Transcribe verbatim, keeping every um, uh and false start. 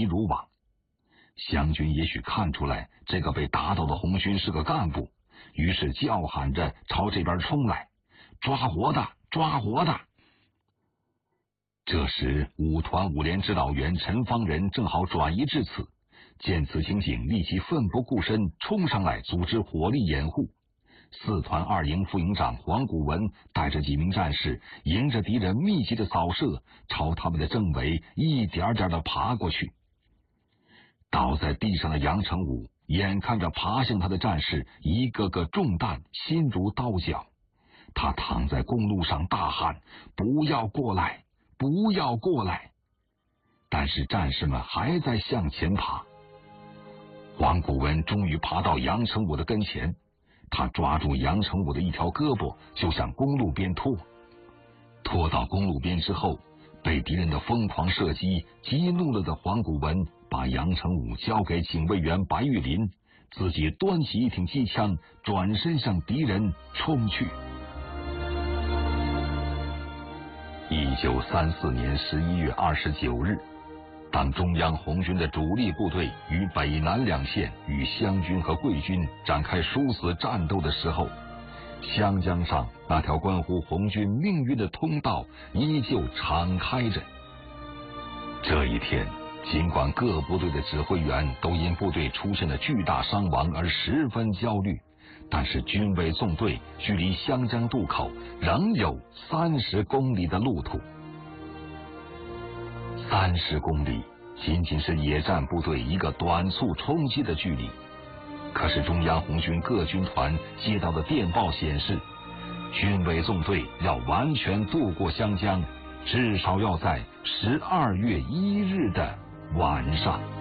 如网。湘军也许看出来这个被打倒的红军是个干部，于是叫喊着朝这边冲来，抓活的，抓活的。这时五团五连指导员陈方仁正好转移至此，见此情景，立即奋不顾身冲上来组织火力掩护。四团二营副营长黄古文带着几名战士，迎着敌人密集的扫射，朝他们的正围一点点的爬过去。倒在地上的杨成武眼看着爬向他的战士一个个中弹，心如刀绞。他躺在公路上大喊：不要过来，不要过来！但是战士们还在向前爬。黄古文终于爬到杨成武的跟前，他抓住杨成武的一条胳膊，就向公路边拖。拖到公路边之后，被敌人的疯狂射击激怒了的黄古文把杨成武交给警卫员白玉林，自己端起一挺机枪，转身向敌人冲去。一九三四年十一月二十九日，当中央红军的主力部队于北南两线与湘军和桂军展开殊死战斗的时候，湘江上那条关乎红军命运的通道依旧敞开着。这一天，尽管各部队的指挥员都因部队出现了巨大伤亡而十分焦虑，但是军委纵队距离湘江渡口仍有三十公里的路途。三十公里仅仅是野战部队一个短促冲击的距离，可是中央红军各军团接到的电报显示，军委纵队要完全渡过湘江，至少要在十二月一日的晚上。